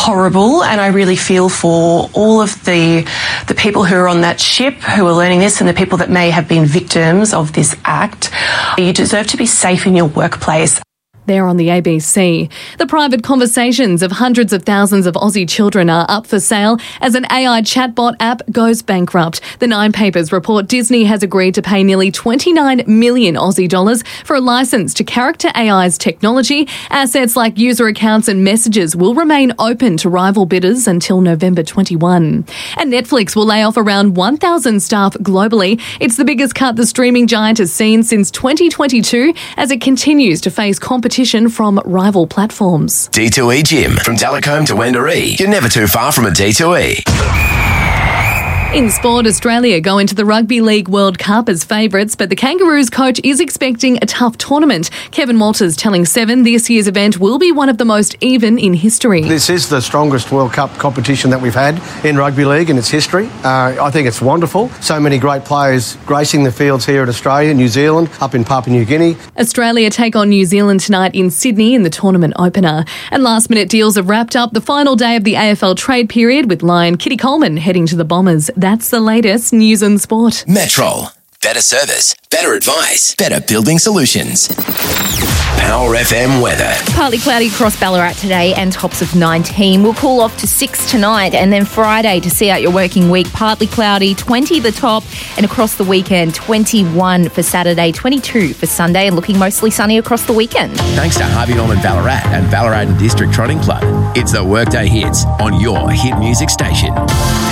horrible, and I really feel for all of the people who are on that ship who are learning this and the people that may have been victims of this act. You deserve to be safe in your workplace. There on the ABC. The private conversations of hundreds of thousands of Aussie children are up for sale as an AI chatbot app goes bankrupt. The Nine Papers report Disney has agreed to pay nearly 29 million Aussie dollars for a licence to Character AI's technology. Assets like user accounts and messages will remain open to rival bidders until November 21. And Netflix will lay off around 1,000 staff globally. It's the biggest cut the streaming giant has seen since 2022 as it continues to face competition from rival platforms. D2E Gym. From Delacombe to Wendouree. You're never too far from a D2E. In sport, Australia go into the Rugby League World Cup as favourites, but the Kangaroos coach is expecting a tough tournament. Kevin Walters telling Seven this year's event will be one of the most even in history. This is the strongest World Cup competition that we've had in rugby league in its history. I think it's wonderful. So many great players gracing the fields here in Australia, New Zealand, up in Papua New Guinea. Australia take on New Zealand tonight in Sydney in the tournament opener. And last-minute deals have wrapped up the final day of the AFL trade period with Lion Kitty Coleman heading to the Bombers. That's the latest news and sport. Metro. Better service, better advice, better building solutions. Power FM weather. Partly cloudy across Ballarat today and tops of 19. We'll cool off to 6 tonight and then Friday to see out your working week. Partly cloudy, 20 the top, and across the weekend, 21 for Saturday, 22 for Sunday, and looking mostly sunny across the weekend. Thanks to Harvey Norman Ballarat and Ballarat and District Trotting Club. It's the Workday Hits on your hit music station.